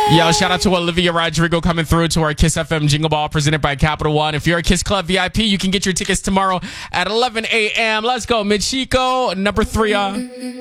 Yo, shout out to Olivia Rodrigo coming through to our Kiss FM Jingle Ball presented by Capital One. If you're a Kiss Club VIP, you can get your tickets tomorrow at 11 a.m. Let's go, Michiko, number 3.